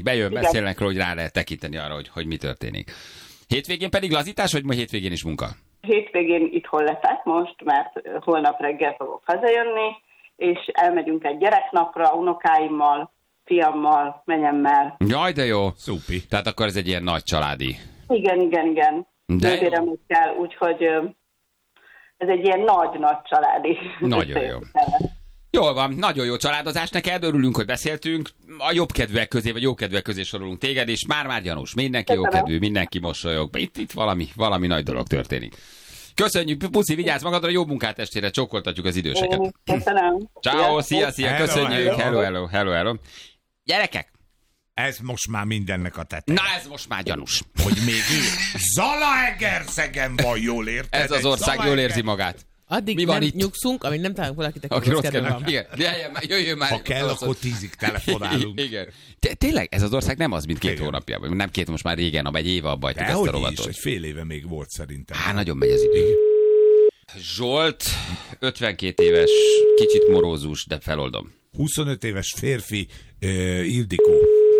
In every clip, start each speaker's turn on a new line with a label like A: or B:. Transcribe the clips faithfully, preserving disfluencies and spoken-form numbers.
A: történik. Bejön, beszélnek róla, hogy rá lehet tekinteni arra, hogy, hogy mi történik. Hétvégén pedig lazítás, vagy ma hétvégén is munka?
B: Hétvégén itthon leszek most, mert holnap reggel fogok hazajönni, és elmegyünk egy gyereknapra, unokáimmal, fiammal, menyemmel.
A: Jaj, de jó.
C: Szupi.
A: Tehát akkor ez egy ilyen nagy családi.
B: Igen, igen, igen. Nővéremekkel, úgyhogy ez egy ilyen nagy-nagy családi.
A: Nagyon jó. Jól van, nagyon jó családozás neked, örülünk, hogy beszéltünk. A jobbkedvűek közé, vagy jókedvűek közé sorolunk téged, és már-már gyanús. Mindenki jókedvű, mindenki mosolyog. Itt, itt valami, valami nagy dolog történik. Köszönjük, Puszi, vigyázz magadra, jó munkát estére, csókoltatjuk az időseket.
B: Köszönöm.
A: Ciao, szia, szia,
C: hello,
A: köszönjük.
C: hello.
A: Hello, hello, hello, hello. Gyerekek!
C: Ez most már mindennek a teteje.
A: Na ez most már gyanús.
C: Hogy még Zalaegerszegen van, jól érted?
A: Ez az ország jól érzi magát.
D: Addig
A: Mi van
D: nem
A: itt?
D: nyugszunk, amíg nem találunk valakit, aki
A: Aki
D: rossz
A: rossz
D: kedve
A: kedve
D: van.
A: Igen, jöjjön már, jöjjön már.
C: Ha kell, akkor tízig telefonálunk.
A: Igen. Té- Tényleg, ez az ország nem az, mint két
C: Igen.
A: hónapja. Vagy nem két, most már régen, vagy egy éve abba hagytuk ezt a
C: Dehogy is,
A: rovatot.
C: egy fél éve még volt szerintem.
A: Há, nagyon megy az idő. Zsolt, ötvenkét éves, kicsit morózus, de feloldom.
C: huszonöt éves férfi, uh, Ildikó.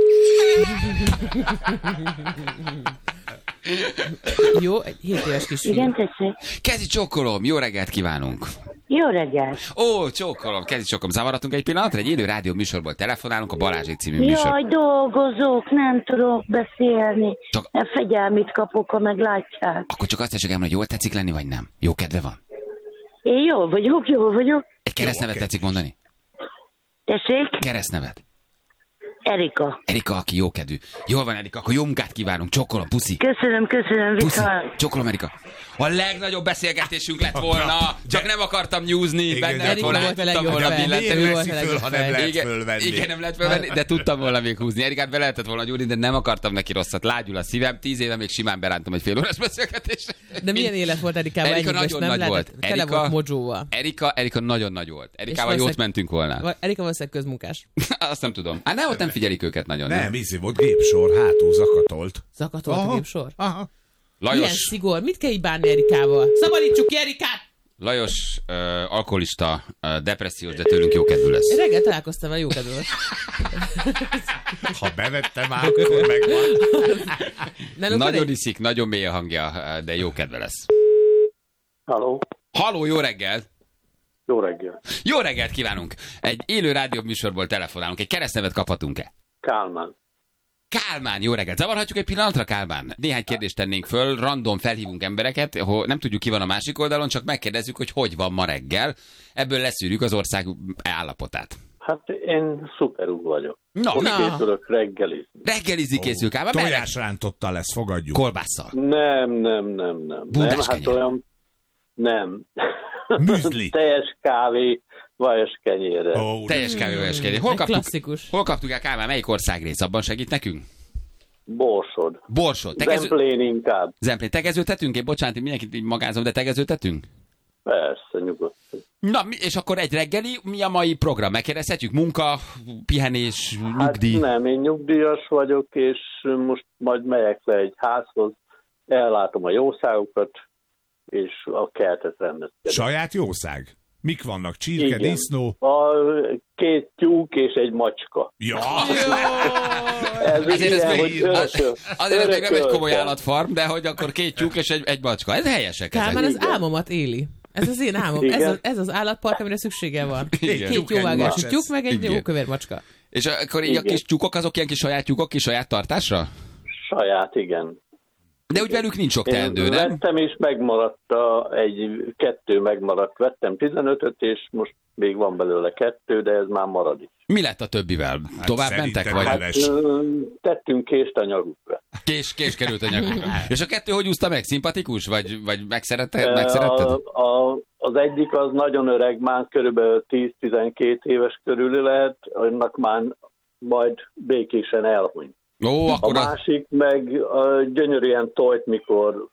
D: Jó, egy hét éves kisfiú.
E: Igen, tessék.
A: Kezi csókolom, jó reggelt kívánunk.
E: Jó reggelt.
A: Ó, csókolom, kezi csókolom. Zavaratunk egy pillanatra, egy élő rádió műsorból telefonálunk, a Balázsék című műsor.
E: Jaj, dolgozok, nem tudok beszélni.
A: Csak-
E: Csak... Fegyelmit kapok, ha meglátják.
A: Akkor csak azt tessék, hogy jól tetszik lenni, vagy nem? Jó kedve van?
E: Én jól vagyok, jól vagyok.
A: Egy keresztnevet tetszik mondani?
E: Tessék?
A: Keresztnevet.
E: Erika.
A: Erika, aki jókedvű. Jól van, Erika, akkor jó munkát kívánunk. Csókolom, puszi.
E: Köszönöm, köszönöm,
A: Puszi.
E: viszont.
A: Csókolom, Erika. A legnagyobb beszélgetésünk lett volna, csak nem akartam nyúzni,
C: Igen,
A: benne lett
D: Erika
A: volna,
D: volt a
A: tudtam
D: legjobb
A: volna
D: fej.
A: billenteni.
D: Ő
C: Miért
D: volt a
C: veszi föl,
D: legjobb
C: ha nem
D: fej.
C: lehet
A: Igen,
C: fölvenni?
A: igen, nem lehet fölvenni, de tudtam volna még húzni. Erikát be lehetett volna gyúrni, de nem akartam neki rosszat. Lágyul a szívem, tíz éve még simán berántom egy fél órás beszélgetésre.
D: De milyen élet volt Erikával?
A: Erika
D: Ennyi, és
A: nagyon
D: nem
A: nagy
D: lehetett-
A: volt.
D: Tele
A: Erika-
D: volt modzsóval.
A: Erika, Erika nagyon nagy volt. Erikával
D: És
A: jót
D: valószínűleg-
A: mentünk volna.
D: Erika valószínűleg közmunkás.
A: Azt nem tudom. Hát nem, ott nem figyelik őket nagyon.
C: Nem, ízé volt gépsor, hátul zakatolt.
D: Zakatolt a gépsor.
C: Aha.
D: Milyen
A: Lajos,
D: szigor? Mit kell így bánni Erikával? Szabadítsuk ki Erikát!
A: Lajos uh, alkoholista, uh, depressziós, de tőlünk jókedvű lesz.
D: Én reggel találkoztam vele, jó kedvül.
C: Ha bevettem már, akkor megvan.
D: Nálunk van
A: Nagyon
D: egy-
A: iszik, nagyon mély a hangja, uh, de jókedve lesz.
F: Halló,
A: Halló, jó reggelt!
F: jó reggel.
A: Jó reggelt kívánunk! Egy élő rádió műsorból telefonálunk. Egy keresztnevet kaphatunk-e?
F: Kálmán.
A: Kálmán, jó reggelt! Zavarhatjuk egy pillanatra, Kálmán? Néhány kérdést tennénk föl, random felhívunk embereket, ho, nem tudjuk ki van a másik oldalon, csak megkérdezzük, hogy hogy van ma reggel. Ebből leszűrjük az ország állapotát.
F: Hát én szuperúg vagyok.
A: Na,
F: Most
D: na.
F: készülök reggelizni.
A: reggelizni készül, Kálmán. Merre?
C: Tojásrántotta lesz, fogadjuk.
A: Kolbásszal.
F: Nem, nem, nem, nem.
A: Bundás
F: nem, hát
A: kenyér.
F: olyan... Nem.
C: Müzli.
F: Teljes kávé, vajas kenyérre.
C: Ó,
A: Teljes kávévás kérdés. Hol
D: Egy
A: kaptuk,
D: klasszikus.
A: hol kaptuk el, Kálmán? Melyik országrész? Abban segít nekünk?
F: Borsod.
A: Borsod. Tegező...
F: Zemplén inkább.
A: Zemplén. Tegezőtetünk? Én bocsánat, én mindenkit így magázom, de tegezőtetünk?
F: Persze, nyugodtan.
A: Na, mi- és akkor egy reggeli, mi a mai program? Megkérdezhetjük? Munka, pihenés,
F: Hát
A: nyugdíj?
F: nem, én nyugdíjas vagyok, és most majd megyek le egy házhoz, ellátom a jószágokat, és a kertet rendezkedem.
C: Saját jószág? Mik vannak? Csirke,
F: Igen.
C: disznó?
F: A két tyúk és egy macska.
C: Ja!
F: Ez
A: Azért ez
F: ilyen,
A: még,
F: hogy
A: az,
F: örököl,
A: azért ez még nem egy komoly
F: örököltem.
A: állatfarm, de hogy akkor két tyúk és egy, egy bacska. Ez helyesek ezek.
D: Kálmán az
F: Igen.
D: álmomat éli. Ez az én álmom.
F: Igen.
D: Ez az, ez az állatpark, amire szüksége van.
A: Igen.
D: Két jóvágású
C: Macska.
D: tyúk, meg egy
A: Igen.
D: jó kövér macska.
A: És akkor így a
F: Igen.
A: kis tyúkok, azok ilyen kis saját tyúkok, kis saját tartásra?
F: Saját, igen.
A: De úgy velük nincs sok
F: Én
A: teendő, nem?
F: vettem, és megmaradt a, egy, kettő megmaradt. Vettem tizenötöt, és most még van belőle kettő, de ez már marad is.
A: Mi lett a többivel?
C: Hát
A: Tovább
C: szerintem
A: mentek? Vagy
C: hát-
F: Hát,
C: Leves.
F: ö, tettünk kést a nyakukra.
A: kés, kés került a nyakukra. És a kettő hogy úszta meg? Szimpatikus? Vagy, vagy megszerette, megszeretted?
F: A, a, az egyik az nagyon öreg, már körülbelül tíz-tizenkét éves körül lehet, annak már majd békésen elhunyt.
A: Ó,
F: A
A: akkor a...
F: másik meg a gyönyörűen tojt, mikor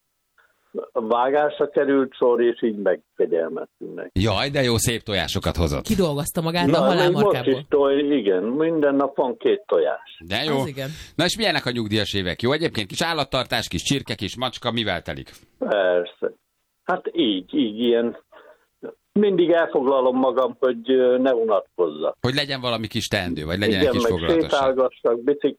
F: a vágásra került sor, és így megkegyelmeztünk neki.
A: Jaj, de jó, szép tojásokat hozott.
D: Kidolgozta magát a
F: még most
D: halálmarkából.
F: is toj, igen, minden nap van két tojás.
A: De jó.
D: Az igen.
A: Na és milyenek a nyugdíjas évek? Jó, egyébként kis állattartás, kis csirke, kis macska, mivel telik?
F: Persze. Hát így, így ilyen. Mindig elfoglalom magam, hogy ö, ne unatkozzak.
A: Hogy legyen valami kis teendő, vagy legyen
F: Igen,
A: egy kis
F: meg
A: foglalatosság.
F: sétálgassak, biciklizni